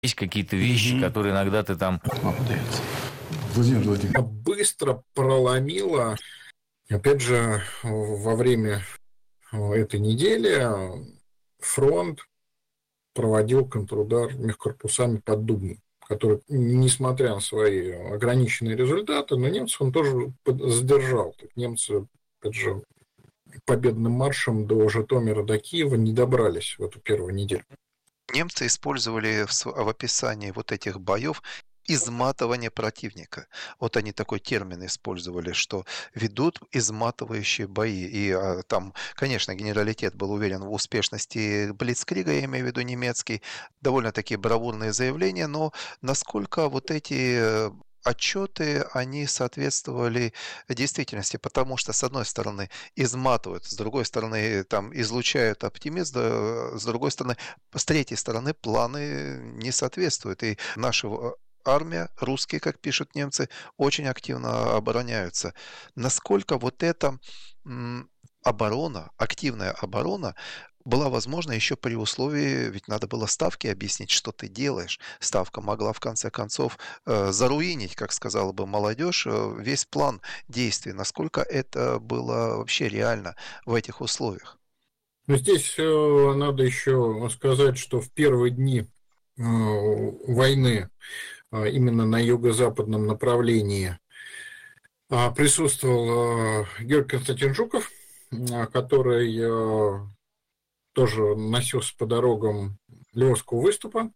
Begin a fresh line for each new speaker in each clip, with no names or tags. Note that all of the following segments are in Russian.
Есть какие-то вещи, которые иногда ты там...
Владимир Владимирович. Быстро проломило, опять же, во время этой недели фронт проводил контрудар мехкорпусами под Дубной, который, несмотря на свои ограниченные результаты, но немцев он тоже задержал. Немцы, опять же, победным маршем до Житомира, до Киева не добрались в эту первую неделю.
Немцы использовали в описании вот этих боев изматывание противника. Вот они такой термин использовали, что ведут изматывающие бои. И там, конечно, генералитет был уверен в успешности Блицкрига, я имею в виду немецкий, довольно-таки бравурные заявления, но насколько вот эти отчеты, они соответствовали действительности, потому что, с одной стороны, изматывают, с другой стороны, там, излучают оптимизм, с другой стороны, с третьей стороны, планы не соответствуют. И наши армия, русские, как пишут немцы, очень активно обороняются. Насколько вот эта оборона, активная оборона, была возможна еще при условии, ведь надо было Ставке объяснить, что ты делаешь. Ставка могла в конце концов заруинить, как сказала бы молодежь, весь план действий. Насколько это было вообще реально в этих условиях?
Но здесь надо еще сказать, что в первые дни войны именно на юго-западном направлении присутствовал Георгий Константинович Жуков, который тоже носился по дорогам Львовского выступа.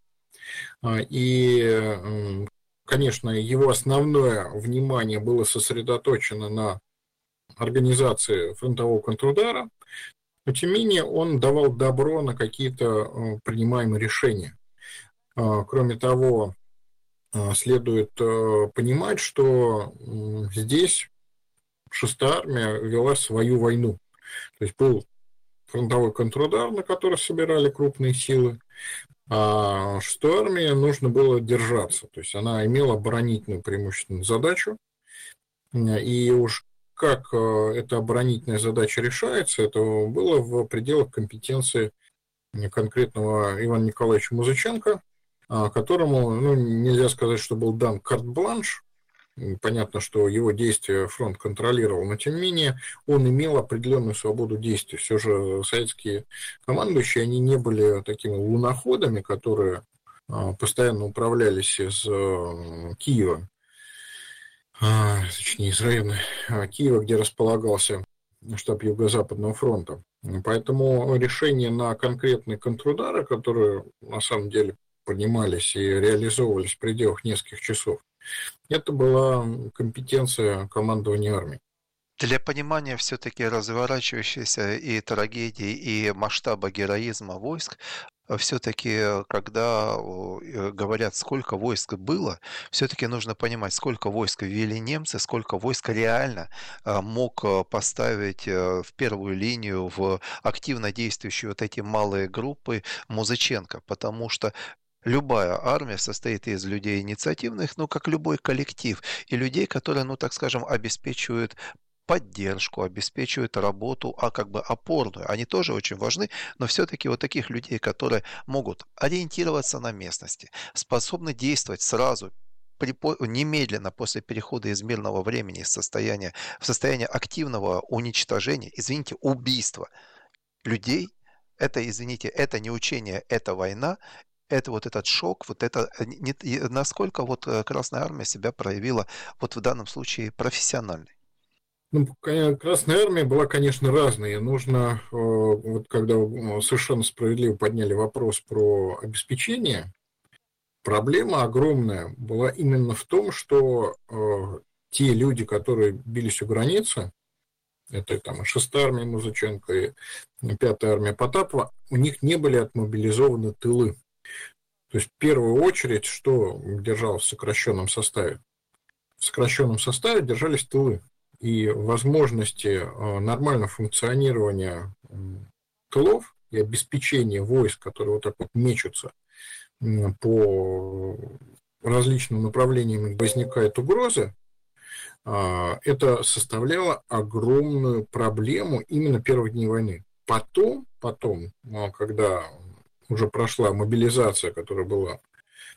И, конечно, его основное внимание было сосредоточено на организации фронтового контрудара, но, тем не менее, он давал добро на какие-то принимаемые решения. Кроме того, следует понимать, что здесь 6-я армия вела свою войну. То есть был фронтовой контрудар, на который собирали крупные силы, а 6-й армии нужно было держаться. То есть она имела оборонительную преимущественную задачу. И уж как эта оборонительная задача решается, это было в пределах компетенции конкретного Ивана Николаевича Музыченко, которому, нельзя сказать, что был дан карт-бланш. Понятно, что его действия фронт контролировал, но тем не менее он имел определенную свободу действий. Все же советские командующие, они не были такими луноходами, которые постоянно управлялись из Киева, точнее из района Киева, где располагался штаб Юго-Западного фронта. Поэтому решения на конкретные контрудары, которые на самом деле принимались и реализовывались в пределах нескольких часов, это была компетенция командования армией.
Для понимания все-таки разворачивающейся и трагедии, и масштаба героизма войск, все-таки, когда говорят, сколько войск было, все-таки нужно понимать, сколько войск ввели немцы, сколько войск реально мог поставить в первую линию, в активно действующие вот эти малые группы Музыченко, потому что любая армия состоит из людей инициативных, как любой коллектив, и людей, которые, так скажем, обеспечивают поддержку, обеспечивают работу, как бы опорную. Они тоже очень важны, но все-таки вот таких людей, которые могут ориентироваться на местности, способны действовать сразу, немедленно после перехода из мирного времени в состояние активного уничтожения, убийства людей, это не учение, это война, это вот этот шок, насколько Красная Армия себя проявила в данном случае профессионально.
Красная армия была, конечно, разной. И нужно, когда совершенно справедливо подняли вопрос про обеспечение, проблема огромная была именно в том, что те люди, которые бились у границы, это там 6-я армия Музыченко и 5-я армия Потапова, у них не были отмобилизованы тылы. То есть, в первую очередь, что держалось в сокращенном составе? В сокращенном составе держались тылы. И возможности нормального функционирования тылов и обеспечения войск, которые мечутся по различным направлениям, и возникает угроза, это составляло огромную проблему именно первых дней войны. Потом, когда уже прошла мобилизация, которая была